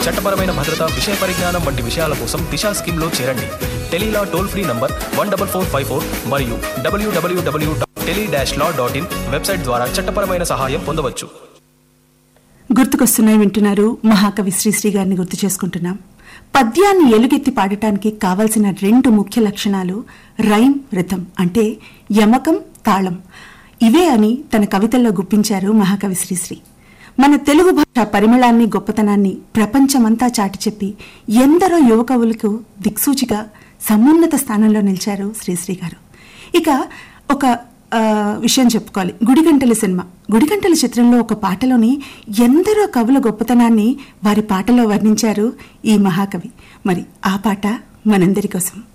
చట్టపరమైన భద్రత, విషయ పరిజ్ఞానం వంటి విషయాల కోసం దిశా స్కీమ్లో చేరండి. టెలీలా టోల్ ఫ్రీ నంబర్ 14454 మరియు www.tele-law.in వెబ్సైట్ ద్వారా చట్టపరమైన సహాయం పొందవచ్చు. గుర్తుకొస్తున్నాయి వింటున్నారు. మహాకవి శ్రీశ్రీ గారిని గుర్తు చేసుకుంటున్నాం. పద్యాన్ని ఎలుగెత్తి పాడటానికి కావాల్సిన 2 ముఖ్య లక్షణాలు రైమ్, రిథం అంటే యమకం, తాళం. ఇవే అని తన కవితల్లో గుప్పించారు మహాకవి శ్రీశ్రీ. మన తెలుగు భాష పరిమళాన్ని, గొప్పతనాన్ని ప్రపంచమంతా చాటి చెప్పి ఎందరో యువ కవులకు దిక్సూచిగా సమున్నత స్థానంలో నిలిచారు శ్రీశ్రీ గారు. ఇక ఒక విషయం చెప్పుకోవాలి. గుడిగంటల సినిమా, గుడిగంటల చిత్రంలో ఒక పాటలోని ఎందరో కవుల గొప్పతనాన్ని వారి పాటలో వర్ణించారు ఈ మహాకవి. మరి ఆ పాట మనందరి కోసం.